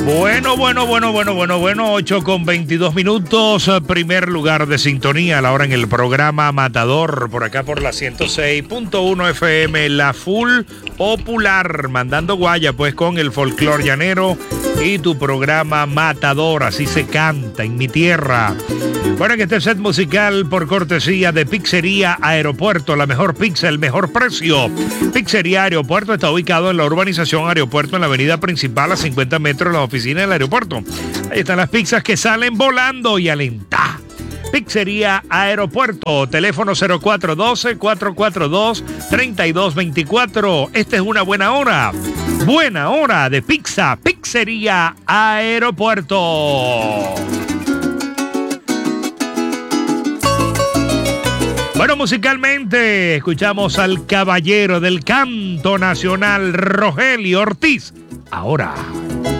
Bueno, 8 con 22 minutos, primer lugar de sintonía a la hora en el programa Matador, por acá por la 106.1 FM, la Full Popular, mandando guaya pues con el folclor llanero y tu programa Matador, así se canta en mi tierra. Bueno, en este set musical por cortesía de Pizzería Aeropuerto, la mejor pizza, el mejor precio. Pizzería Aeropuerto está ubicado en la urbanización Aeropuerto, en la avenida principal a 50 metros de la oficina del aeropuerto. Ahí están las pizzas que salen volando y alentá. Pizzería Aeropuerto, teléfono 0412-442-3224. Esta es una buena hora de pizza. Pizzería Aeropuerto. Bueno, musicalmente escuchamos al caballero del canto nacional, Rogelio Ortiz. Ahora.